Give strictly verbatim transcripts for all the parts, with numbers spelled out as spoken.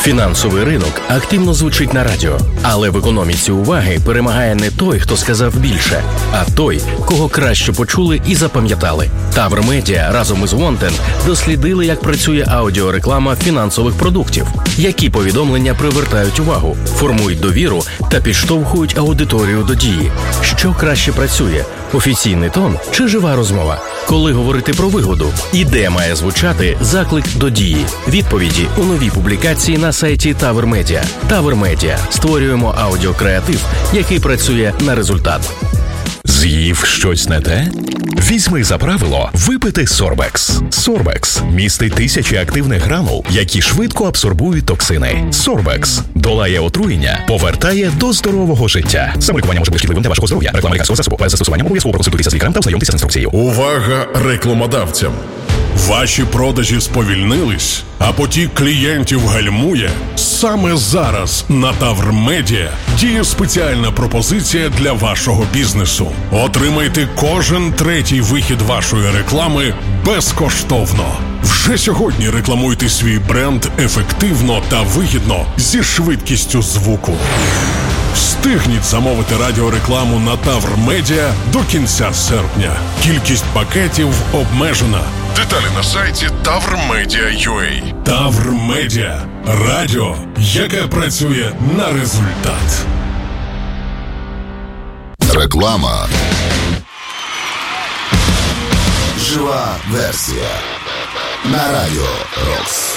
Фінансовий ринок активно звучить на радіо, але в економіці уваги перемагає не той, хто сказав більше, а той, кого краще почули і запам'ятали. Тавр Медіа разом із Wanted дослідили, як працює аудіореклама фінансових продуктів, які повідомлення привертають увагу, формують довіру та підштовхують аудиторію до дії. Що краще працює – офіційний тон чи жива розмова? Коли говорити про вигоду? І де має звучати заклик до дії? Відповіді у новій публікації на сайті Тавр Медіа. Тавр Медіа. Створюємо аудіокреатив, який працює на результат. З'їв щось не те? Візьми за правило випити Сорбекс. Сорбекс містить тисячі активних гранул, які швидко абсорбують токсини. Сорбекс долає отруєння, повертає до здорового життя. Саме лікування може бути шкідливим для вашого здоров'я. Реклама лікарського засобу. Перед застосуванням обов'язково проконсультуйтеся з лікарем та ознайомтеся з інструкцією. Увага рекламодавцям! Ваші продажі сповільнились, а потік клієнтів гальмує? Саме зараз на Тавр Медіа діє спеціальна пропозиція для вашого бізнесу. Отримайте кожен третій вихід вашої реклами безкоштовно. Вже сьогодні рекламуйте свій бренд ефективно та вигідно зі швидкістю звуку. Встигніть замовити радіорекламу на Тавр Медіа до кінця серпня. Кількість пакетів обмежена. Деталі на сайті тавр медіа крапка ю а. Тавр Медіа. Радіо, яке працює на результат. Реклама. Жива версія. На радіо Рокс.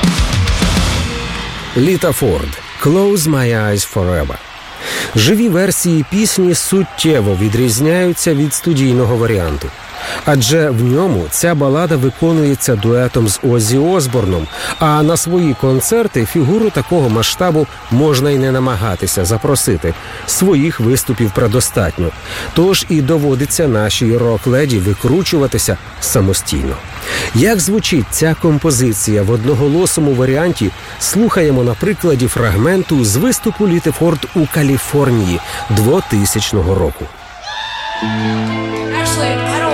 Літа Форд. Close my eyes forever. Живі версії пісні суттєво відрізняються від студійного варіанту. Адже в ньому ця балада виконується дуетом з Оззі Осборном, а на свої концерти фігуру такого масштабу можна й не намагатися запросити. Своїх виступів предостатньо. Тож і доводиться нашій рок-леді викручуватися самостійно. Як звучить ця композиція в одноголосому варіанті, слухаємо на прикладі фрагменту з виступу Літи Форд у Каліфорнії двотисячного року.